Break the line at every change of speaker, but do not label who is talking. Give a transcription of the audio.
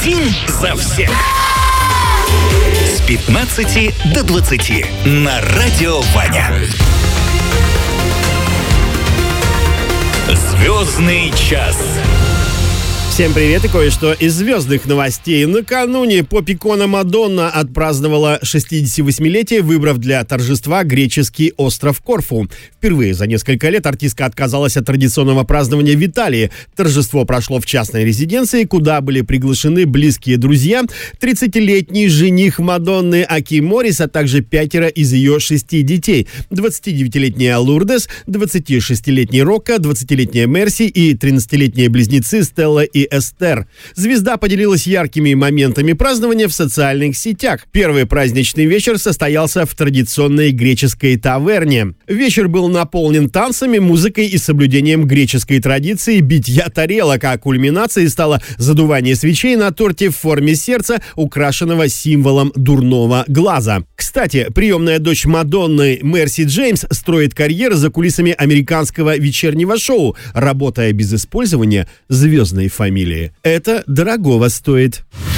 Один за всех. С 15 до 20 на Радио Ваня. Звездный час.
Всем привет и кое-что из звездных новостей. Накануне поп-икона Мадонна отпраздновала 68-летие, выбрав для торжества греческий остров Корфу. Впервые за несколько лет артистка отказалась от традиционного празднования в Италии. Торжество прошло в частной резиденции, куда были приглашены близкие друзья, 30-летний жених Мадонны Аким Моррис, а также 5 из ее 6 детей. 29-летняя Лурдес, 26-летний Рокко, 20-летняя Мерси и 13-летние близнецы Стелла и Эстер. Звезда поделилась яркими моментами празднования в социальных сетях. Первый праздничный вечер состоялся в традиционной греческой таверне. Вечер был наполнен танцами, музыкой и соблюдением греческой традиции битья тарелок, а кульминацией стало задувание свечей на торте в форме сердца, украшенного символом дурного глаза. Кстати, приемная дочь Мадонны Мерси Джеймс строит карьеру за кулисами американского вечернего шоу, работая без использования звездной фамилии. Это дорогого стоит.